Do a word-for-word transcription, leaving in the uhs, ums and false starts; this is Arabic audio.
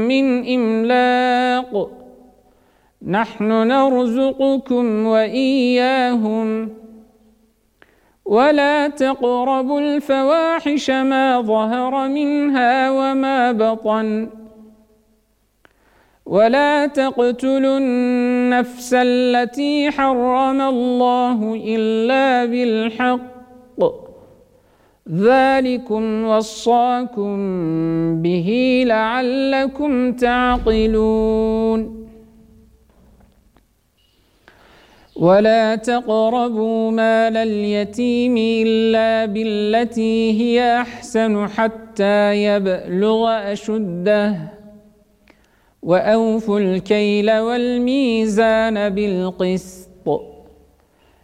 من إملاق نحن نرزقكم وإياهم ولا تقربوا الفواحش ما ظهر منها وما بطن ولا تقتلوا النفس التي حرم الله إلا بالحق ذلكم وصاكم به لعلكم تعقلون ولا تقربوا مال اليتيم إلا بالتي هي أحسن حتى يبلغ أشده وأوفوا الكيل والميزان بالقسط